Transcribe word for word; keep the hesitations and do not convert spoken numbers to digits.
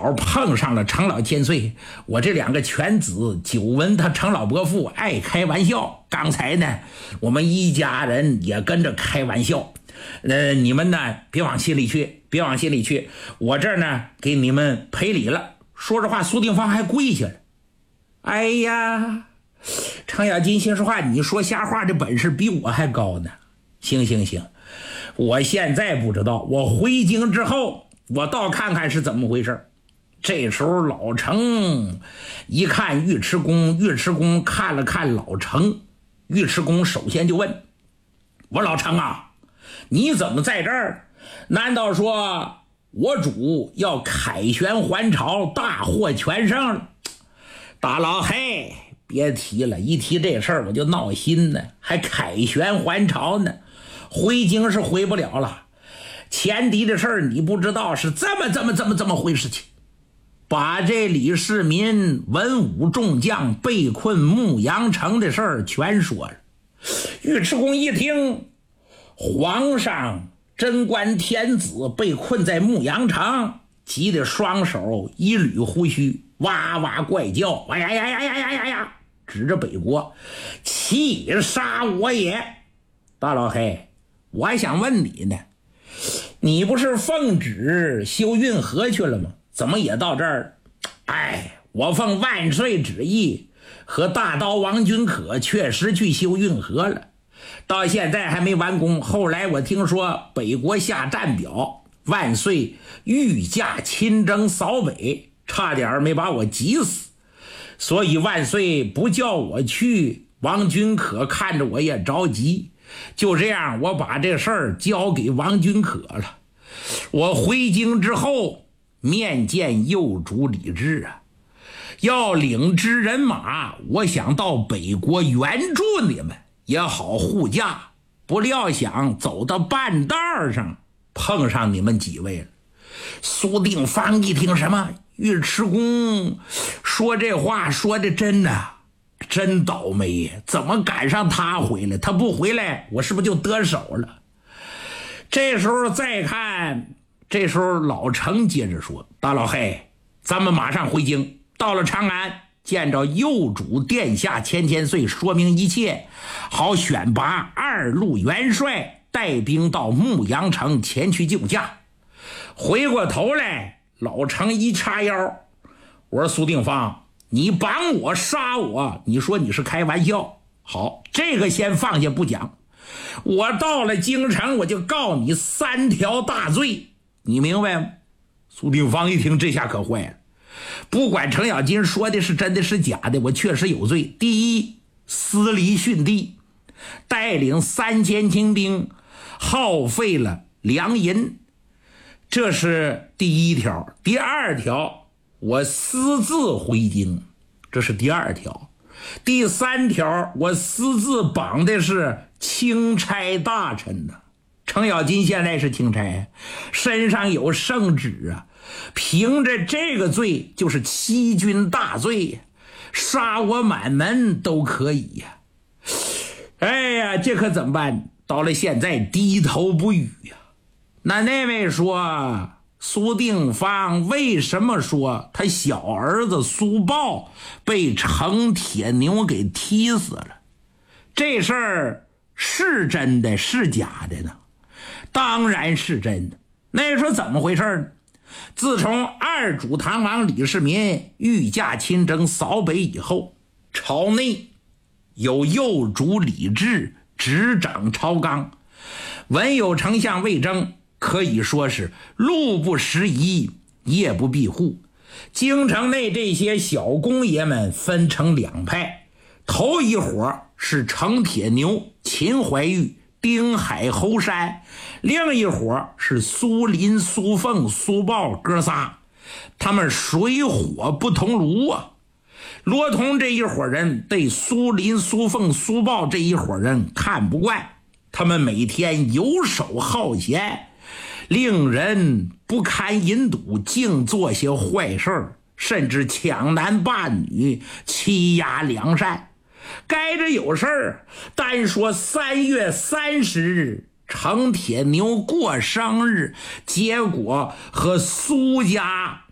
好碰上了程老千岁，我这两个犬子久闻他程老伯父爱开玩笑，刚才呢我们一家人也跟着开玩笑，呃，你们呢别往心里去，别往心里去，我这儿呢给你们赔礼了。说着话，苏定方还跪下了。哎呀，程咬金心说话，你说瞎话的本事比我还高呢。行行行，我现在不知道，我回京之后我倒看看是怎么回事。这时候老程一看尉迟恭，尉迟恭看了看老程，尉迟恭首先就问我：老程啊，你怎么在这儿？难道说我主要凯旋还朝，大获全胜？大老黑别提了，一提这事儿我就闹心呢，还凯旋还朝呢，回京是回不了了。前敌的事儿你不知道，是这么这么这么这么回事情。把这李世民文武众将被困牧羊城的事儿全说了。尉迟恭一听，皇上贞观天子被困在牧羊城，急得双手一捋胡须，哇哇怪叫，哎呀呀呀呀呀呀呀，指着北国，气杀我也！大老黑，我还想问你呢，你不是奉旨修运河去了吗？怎么也到这儿？哎，我奉万岁旨意，和大刀王君可确实去修运河了，到现在还没完工。后来我听说北国下战表，万岁御驾亲征扫北，差点没把我急死，所以万岁不叫我去，王君可看着我也着急。就这样，我把这事儿交给王君可了。我回京之后面见右主李治啊，要领支人马，我想到北国援助你们，也好护驾，不料想走到半道上碰上你们几位了。苏定方一听，什么尉迟恭说这话说的真的，真倒霉呀！怎么赶上他回来？他不回来，我是不是就得手了？这时候再看，这时候老程接着说：大老黑，咱们马上回京，到了长安见着右主殿下千千岁，说明一切，好选拔二路元帅，带兵到牧羊城前去救驾。回过头来，老程一叉腰，我说苏定方，你绑我杀我，你说你是开玩笑？好，这个先放下不讲，我到了京城我就告你三条大罪，你明白吗？苏定方一听，这下可坏了，不管程咬金说的是真的是假的，我确实有罪。第一，私离殉地，带领三千精兵耗费了粮银，这是第一条。第二条，我私自回京，这是第二条。第三条，我私自绑的是钦差大臣呢。程咬金现在是钦差，身上有圣旨啊，凭着这个罪就是欺君大罪呀，杀我满门都可以呀。哎呀，这可怎么办？到了现在低头不语呀。那那位说，苏定方为什么说他小儿子苏豹被程铁牛给踢死了？这事儿是真的是假的呢？当然是真的。那说怎么回事呢？自从二主唐王李世民御驾亲征扫北以后，朝内有右主李治执掌朝纲，文有丞相魏征，可以说是路不拾遗，夜不闭户。京城内这些小公爷们分成两派，头一伙是程铁牛、秦怀玉、丁海、侯山，另一伙是苏林、苏凤、苏豹哥仨，他们水火不同炉啊。罗通这一伙人对苏林、苏凤、苏豹这一伙人看不惯，他们每天游手好闲，令人不堪引睹，净做些坏事，甚至抢男霸女，欺压良善。该着有事儿，单说三月三十日程铁牛过生日，结果和苏家